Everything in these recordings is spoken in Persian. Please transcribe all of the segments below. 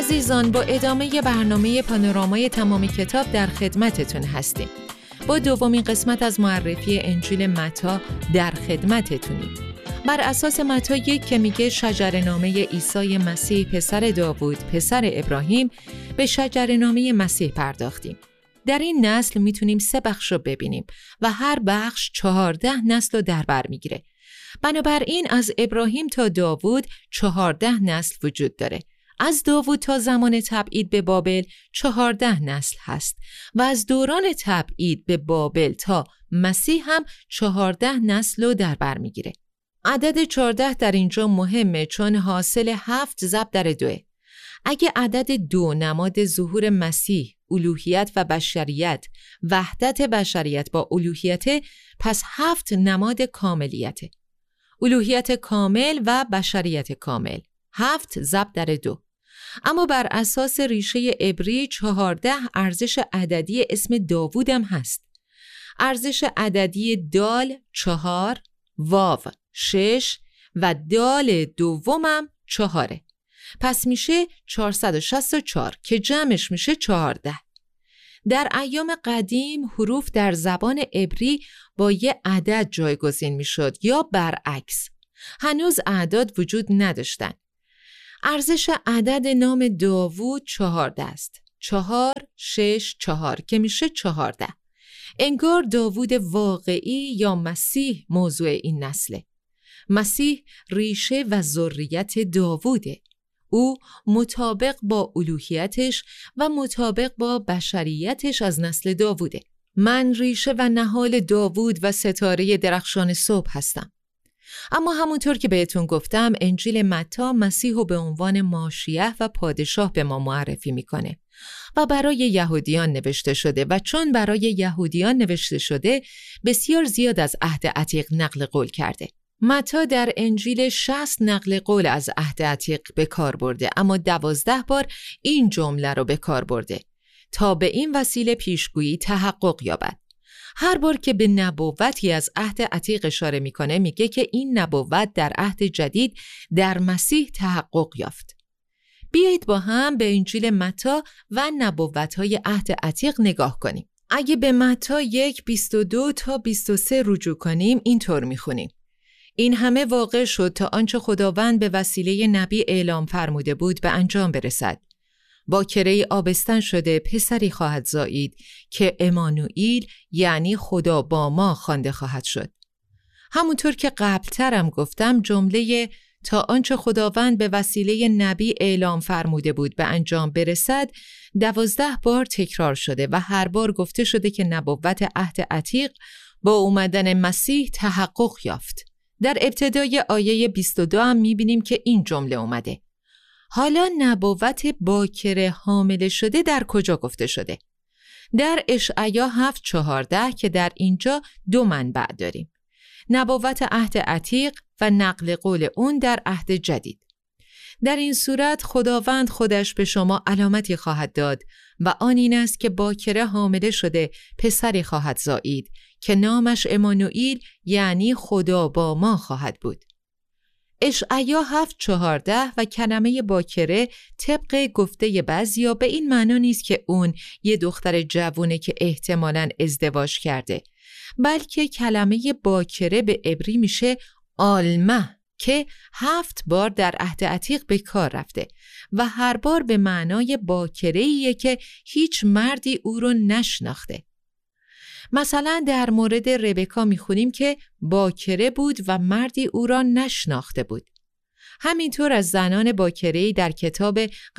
عزیزان، با ادامه برنامه پانورامای تمام کتاب در خدمتتون هستیم. با دومین قسمت از معرفی انجیل متی در خدمتتونیم. بر اساس متی 1 که میگه شجره‌نامه عیسی مسیح پسر داوود پسر ابراهیم، به شجره‌نامه مسیح پرداختیم. در این نسل میتونیم 3 بخش رو ببینیم و هر بخش 14 نسل رو در بر میگیره. بنابراین از ابراهیم تا داوود 14 نسل وجود داره. از داوود تا زمان تبعید به بابل 14 نسل هست و از دوران تبعید به بابل تا مسیح هم 14 نسل رو در بر میگیره. عدد 14 در اینجا مهمه چون حاصل 7 ضرب در 2. اگه عدد 2 نماد ظهور مسیح، الوهیت و بشریت، وحدت بشریت با الوهیت، پس 7 نماد کاملیت، الوهیت کامل و بشریت کامل. 7 ضرب در 2. اما بر اساس ریشه عبری 14 ارزش عددی اسم داوود هم هست. ارزش عددی دال 4، واو 6 و دال دومم 4. پس میشه 464 که جمعش میشه 14. در ایام قدیم حروف در زبان عبری با یه عدد جایگزین میشد یا برعکس. هنوز اعداد وجود نداشتن. ارزش عدد نام داوود 14 است. 4 6 4 که میشه 14. انگار داوود واقعی یا مسیح موضوع این نسله. مسیح ریشه و ذریت داووده. او مطابق با الوهیتش و مطابق با بشریتش از نسل داووده. من ریشه و نهال داوود و ستاره درخشان صبح هستم. اما همونطور که بهتون گفتم، انجیل متی مسیح رو به عنوان ماشیه و پادشاه به ما معرفی میکنه و برای یهودیان نوشته شده و چون برای یهودیان نوشته شده بسیار زیاد از عهد عتیق نقل قول کرده. متی در انجیل 60 نقل قول از عهد عتیق به کار برده، اما 12 بار این جمله رو به کار برده تا به این وسیله پیشگویی تحقق یابد. هر بار که به نبوتی از عهد عتیق اشاره میکنه میگه که این نبوت در عهد جدید در مسیح تحقق یافت. بیایید با هم به انجیل متی و نبوت‌های عهد عتیق نگاه کنیم. اگه به متی 1:22 تا 23 رجوع کنیم اینطور میخونیم: این همه واقع شد تا آنچه خداوند به وسیله نبی اعلام فرموده بود به انجام برسد. باکره آبستن شده پسری خواهد زایید که امانوئیل یعنی خدا با ما خوانده خواهد شد. همونطور که قبلترم گفتم جمله تا آنچه خداوند به وسیله نبی اعلام فرموده بود به انجام برسد 12 بار تکرار شده و هر بار گفته شده که نبوت عهد عتیق با اومدن مسیح تحقق یافت. در ابتدای آیه 22 هم میبینیم که این جمله اومده: حالا نبوت باکره حامل شده در کجا گفته شده؟ در اشعیا 7:14 که در اینجا 2 منبع داریم: نبوت عهد عتیق و نقل قول اون در عهد جدید. در این صورت خداوند خودش به شما علامتی خواهد داد و آن این است که باکره حامل شده پسری خواهد زایید که نامش امانوئیل یعنی خدا با ما خواهد بود. اشعیا 7:14 و کلمه باکره طبق گفته بعضیا به این معنا نیست که اون یه دختر جوونه که احتمالاً ازدواج کرده، بلکه کلمه باکره به عبری میشه آلمه که 7 بار در عهد عتیق به کار رفته و هر بار به معنای باکره‌ایه که هیچ مردی او رو نشناخته. مثلا در مورد ربکا میخونیم که باکره بود و مردی او را نشناخته بود. همینطور از زنان باکره‌ای در کتاب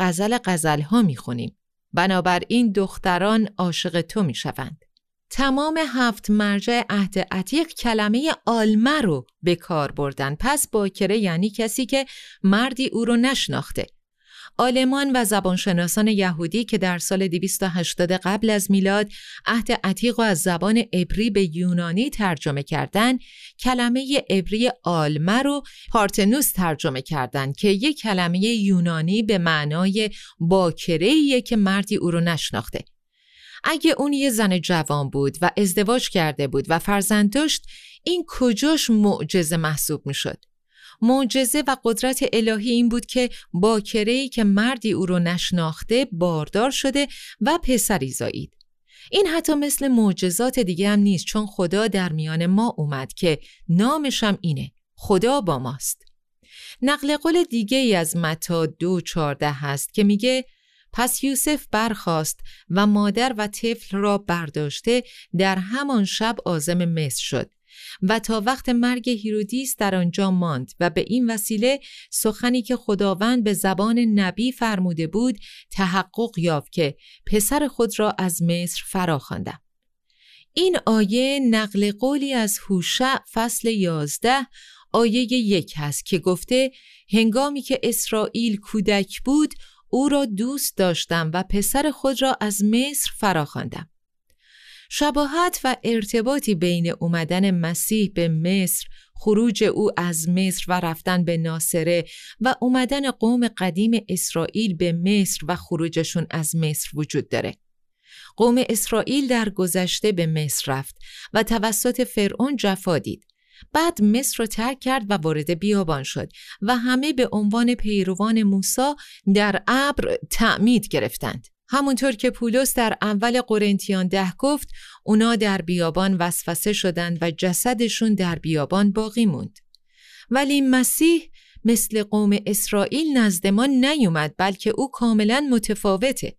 غزل‌ها میخونیم: بنابراین دختران عاشق تو میشوند. تمام 7 مرجع عهد عتیق کلمه آلمه رو به کار بردن. پس باکره یعنی کسی که مردی او رو نشناخته. عالمان و زبانشناسان یهودی که در سال 280 قبل از میلاد عهد عتیق رو از زبان عبری به یونانی ترجمه کردن، کلمه عبری آلمه رو پارتنوس ترجمه کردن که یک کلمه یونانی به معنای باکره‌ایه که مردی او رو نشناخته. اگه اون یه زن جوان بود و ازدواج کرده بود و فرزند داشت، این کجاش معجزه محسوب میشد؟ معجزه و قدرت الهی این بود که باکره‌ای که مردی او رو نشناخته باردار شده و پسری زایید. این حتی مثل معجزات دیگه هم نیست، چون خدا در میان ما اومد که نامش هم اینه: خدا با ماست. نقل قول دیگه ای از متی 2:14 هست که میگه: پس یوسف برخاست و مادر و طفل را برداشته در همان شب عازم مصر شد و تا وقت مرگ هیرودیس در آنجا ماند و به این وسیله سخنی که خداوند به زبان نبی فرموده بود تحقق یافت که پسر خود را از مصر فراخواندم. این آیه نقل قولی از هوشع فصل 11 آیه 1 هست که گفته: هنگامی که اسرائیل کودک بود او را دوست داشتم و پسر خود را از مصر فراخواندم. شباهت و ارتباطی بین اومدن مسیح به مصر، خروج او از مصر و رفتن به ناصره و اومدن قوم قدیم اسرائیل به مصر و خروجشون از مصر وجود داره. قوم اسرائیل در گذشته به مصر رفت و توسط فرعون جفا دید. بعد مصر رو ترک کرد و وارد بیابان شد و همه به عنوان پیروان موسی در ابر تعمید گرفتند. همونطور که پولس در اول قرنتیان 10 گفت، اونا در بیابان وسوسه شدند و جسدشون در بیابان باقی موند. ولی مسیح مثل قوم اسرائیل نزد ما نیومد، بلکه او کاملا متفاوته.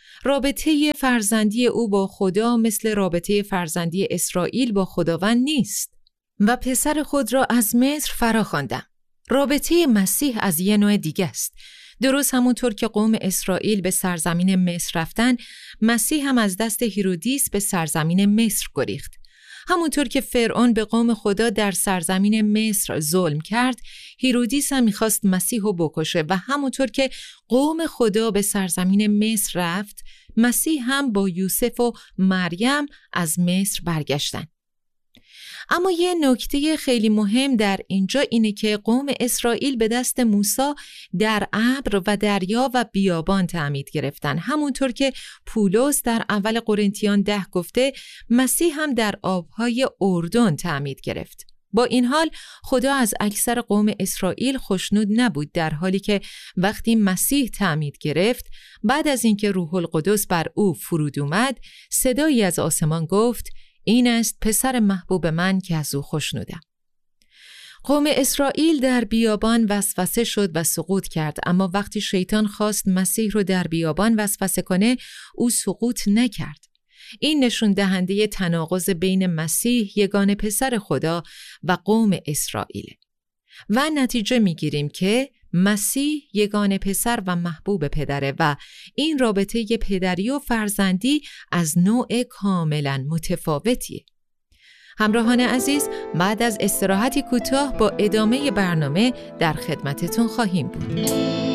رابطه فرزندی او با خدا مثل رابطه فرزندی اسرائیل با خداوند نیست. و پسر خود را از مصر فراخواندم. رابطه مسیح از یه نوع دیگه است. درست همونطور که قوم اسرائیل به سرزمین مصر رفتن، مسیح هم از دست هیرودیس به سرزمین مصر گریخت. همونطور که فرعون به قوم خدا در سرزمین مصر ظلم کرد، هیرودیس هم میخواست مسیح رو بکشه و همونطور که قوم خدا به سرزمین مصر رفت، مسیح هم با یوسف و مریم از مصر برگشتن. اما یه نکته خیلی مهم در اینجا اینه که قوم اسرائیل به دست موسی در ابر و دریا و بیابان تعمید گرفتن. همونطور که پولس در اول قرنتیان 10 گفته، مسیح هم در آبهای اردن تعمید گرفت. با این حال خدا از اکثر قوم اسرائیل خوشنود نبود، در حالی که وقتی مسیح تعمید گرفت، بعد از اینکه روح القدس بر او فرود اومد، صدایی از آسمان گفت: این است پسر محبوب من که از او خوشنودم. قوم اسرائیل در بیابان وسوسه شد و سقوط کرد، اما وقتی شیطان خواست مسیح رو در بیابان وسوسه کنه، او سقوط نکرد. این نشون دهنده تناقض بین مسیح یگانه پسر خدا و قوم اسرائیل و نتیجه میگیریم که مسیح یگانه پسر و محبوب پدره و این رابطه پدری و فرزندی از نوع کاملا متفاوتیه. همراهان عزیز، بعد از استراحتی کوتاه با ادامه برنامه در خدمتتون خواهیم بود.